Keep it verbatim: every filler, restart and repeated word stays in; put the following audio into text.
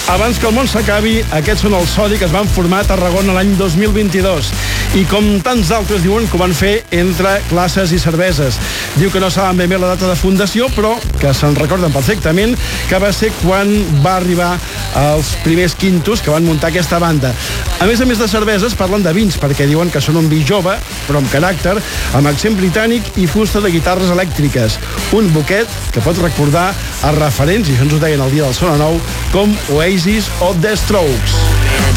Abans que el món s'acabi, aquests són els Sodi, que es van formar a Tarragona l'any dos mil vint-i-dos. I com tants altres diuen que ho van fer entre classes i cerveses. Diu que no saben ben bé la data de fundació, però que se'n recorden perfectament que va ser quan va arribar els primers quintos que van muntar aquesta banda. A més a més de cerveses, parlen de vins, perquè diuen que són un vi jove, però amb caràcter, amb accent britànic i fusta de guitarres elèctriques. Un boquet que pot recordar a referents, i això ens ho deien el dia del Sona Nou, com Oasis o The Strokes.